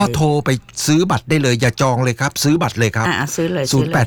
ก็โทรไปซื้อบัตรได้เลยอย่าจองเลยครับซื้อบัตรเลยครับซื้อเลย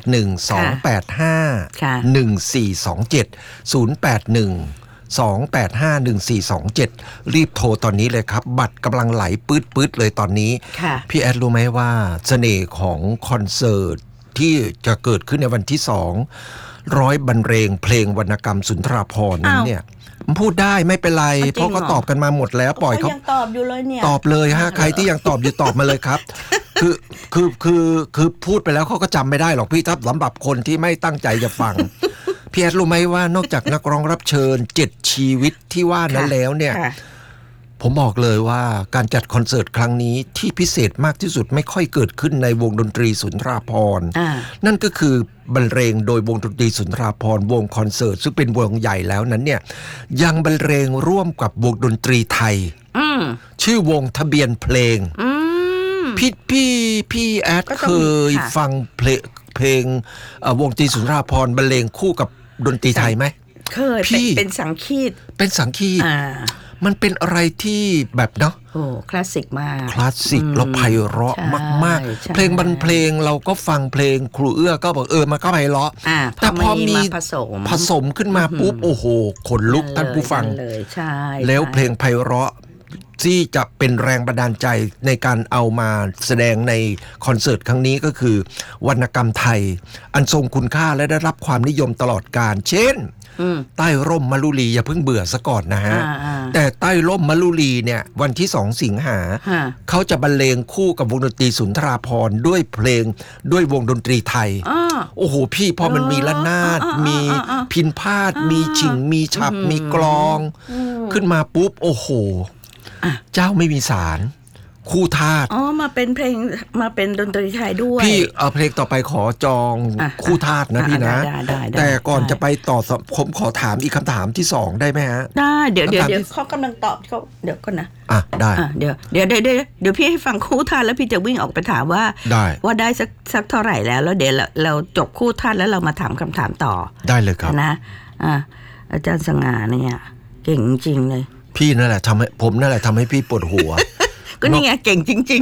0812851427รีบโทรตอนนี้เลยครับบัตรกำลังไหลปื๊ดเลยตอนนี้พี่แอดรู้ไหมว่าเสน่ห์ของคอนเสิร์ตที่จะเกิดขึ้นในวันที่200บรรเลงเพลงวรรณกรรมสุนทราภรณ์นั้นเนี่ยพูดได้ไม่เป็นไรเพราะก็ตอบกันมาหมดแล้วปล่อยเขายังตอบอยู่เลยเนี่ยตอบเลยฮะใครที่ยังตอบอยู่ตอบมาเลยครับคือพูดไปแล้วเขาก็จำไม่ได้หรอกพี่ถ้าสำหรับคนที่ไม่ตั้งใจจะฟัง พี่แอดรู้ไหมว่านอกจากนักร้องรับเชิญ7ชีวิตที่ว่านั้นแล้วเนี่ยผมบอกเลยว่าการจัดคอนเสิร์ตครั้งนี้ที่พิเศษมากที่สุดไม่ค่อยเกิดขึ้นในวงดนตรีสุนทราภรณ์นั่นก็คือบรรเลงโดยวงดนตรีสุนทราภรณ์วงคอนเสิร์ตซึ่งเป็นวงใหญ่แล้วนั้นเนี่ยยังบรรเลงร่วมกับวงดนตรีไทยชื่อวงทะเบียนเพลงพี่แอดเคยฟังเพลงวงดนตรีสุนทราภรณ์บรรเลงคู่กับดนตรีไทยไหมเคยเป็นสังคีตมันเป็นอะไรที่แบบเนาะโอ้คลาสสิกมากคลาสสิกแล้วไพเราะมากๆเพลงบรรเพลงเราก็ฟังเพลงครูเอื้อก็บอกมันก็ไพเราะแต่พอมีผสมขึ้นมาปุ๊บโอ้โหขนลุกท่านผู้ฟังแล้วเพลงไพเราะที่จะเป็นแรงบันดาลใจในการเอามาแสดงในคอนเสิร์ตครั้งนี้ก็คือวรรณกรรมไทยอันทรงคุณค่าและได้รับความนิยมตลอดกาลเช่นใต้ร่มมะลุลีอย่าเพิ่งเบื่อซะก่อนนะฮะแต่ใต้ร่มมะลุลีเนี่ยวันที่2 สิงหาเขาจะบรรเลงคู่กับวงดนตรีสุนทราภรณ์ด้วยเพลงด้วยวงดนตรีไทยโอ้โหพี่พอมันมีระนาดมีพิณพาทย์มีฉิงมีฉับมีกลองขึ้นมาปุ๊บโอ้โหเจ้าไม่มีสารคู่ทาสมาเป็นเพลงมาเป็นดนตรีไทยด้วยพี่เพลงต่อไปขอจองคู่ทาสนะพี่นะแต่ก่อนจะไปต่อผมขอถามอีกคำถามที่2ได้ไหมฮะได้เดี๋ยวเขากำลังตอบเขาเดี๋ยวก่อนนะได้เดี๋ยวพี่ให้ฟังคู่ทาสแล้วพี่จะวิ่งออกไปถามว่าได้สักเท่าไหร่แล้วเดี๋ยวเราจบคู่ทาสแล้วเรามาถามคำถามต่อได้เลยครับนะอาจารย์สง่าเนี่ยเก่งจริงเลยพี่นั่นแหละผมนั่นแหละทำให้พี่ปวดหัวก็นี่ไงเก่งจริง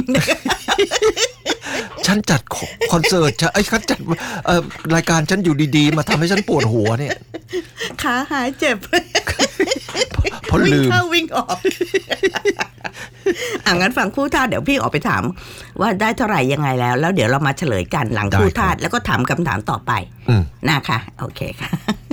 ๆฉันจัดคอนเสิร์ตฉันจัดรายการฉันอยู่ดีๆมาทำให้ฉันปวดหัวเนี่ยขาหายเจ็บเพราะลืมวิ่งเข้าวิ่งออกงั้นฟังคู่ทาสเดี๋ยวพี่ออกไปถามว่าได้เท่าไหร่ยังไงแล้วเดี๋ยวเรามาเฉลยกันหลังคู่ทาสแล้วก็ถามคำถามต่อไปนะคะโอเคค่ะ